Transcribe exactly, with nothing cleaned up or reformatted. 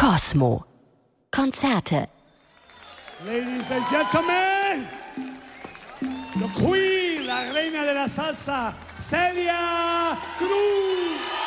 Kosmo. Konzerte. Ladies and gentlemen, the queen, la reina de la salsa, Celia Cruz.